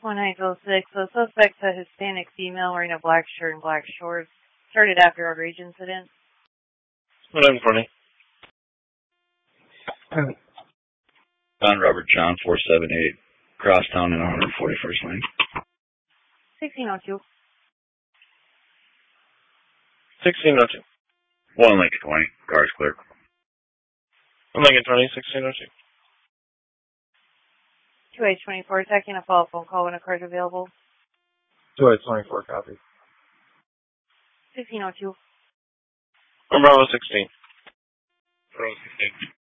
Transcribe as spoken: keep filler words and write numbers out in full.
one nine oh six. The suspect's a Hispanic female wearing a black shirt and black shorts. Started after a rage incident. eleven twenty. John Robert John four seven eight. Crosstown and one forty-first Lane. sixteen oh two. sixteen oh two. One Lincoln twenty. Car's clear. one Lincoln twenty, sixteen oh two. two eight twenty-four. Taking a follow-up phone call when a car's available. two eight twenty-four, copy. sixteen oh two. One Bravo sixteen. Bravo sixteen.